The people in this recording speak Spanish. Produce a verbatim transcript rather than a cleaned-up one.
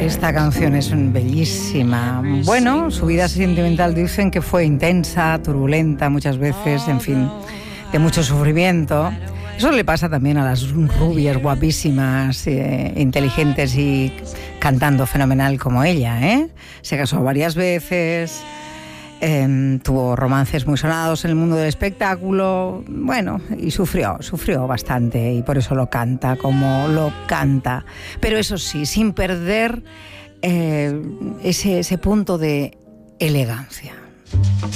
Esta canción es bellísima. Bueno, su vida sentimental dicen que fue intensa, turbulenta muchas veces, en fin, de mucho sufrimiento. Eso le pasa también a las rubias guapísimas, eh, inteligentes y cantando fenomenal como ella, ¿eh? Se casó varias veces, eh, tuvo romances muy sonados en el mundo del espectáculo, bueno, y sufrió, sufrió bastante y por eso lo canta como lo canta. Pero eso sí, sin perder eh, ese, ese punto de elegancia.